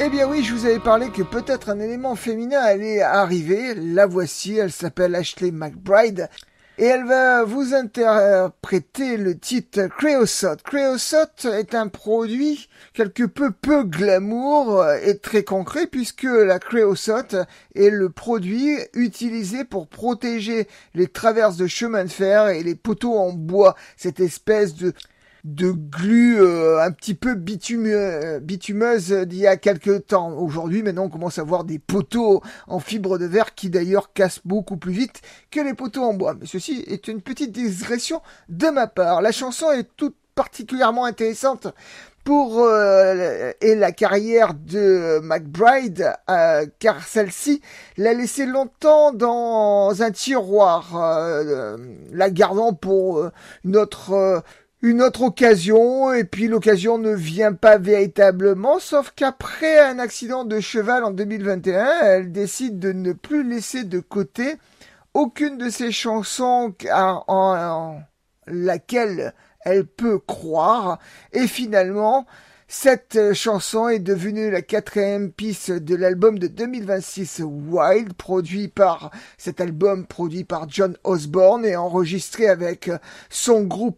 Eh bien oui, je vous avais parlé que peut-être un élément féminin allait arriver. La voici, elle s'appelle Ashley McBryde. Et elle va vous interpréter le titre Creosote. Creosote est un produit quelque peu glamour et très concret puisque la creosote est le produit utilisé pour protéger les traverses de chemin de fer et les poteaux en bois. Cette espèce de glu un petit peu bitumeuse d'il y a quelques temps. Aujourd'hui, maintenant, on commence à voir des poteaux en fibre de verre qui d'ailleurs cassent beaucoup plus vite que les poteaux en bois. Mais ceci est une petite digression de ma part. La chanson est toute particulièrement intéressante pour et la carrière de McBryde, car celle-ci l'a laissé longtemps dans un tiroir, la gardant pour une autre occasion, et puis l'occasion ne vient pas véritablement, sauf qu'après un accident de cheval en 2021, elle décide de ne plus laisser de côté aucune de ses chansons en laquelle elle peut croire, et finalement, cette chanson est devenue la 4e piste de l'album de 2026 Wild, produit par John Osborne et enregistré avec son groupe